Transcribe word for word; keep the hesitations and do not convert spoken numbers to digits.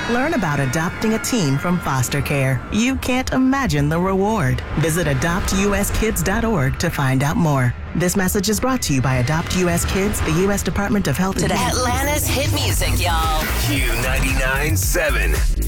Learn about adopting a teen from foster care. You can't imagine the reward. Visit adopt u s kids dot org to find out more. This message is brought to you by Adopt U S Kids, the U S Department of Health and Atlanta's hit music, y'all. Q ninety-nine point seven.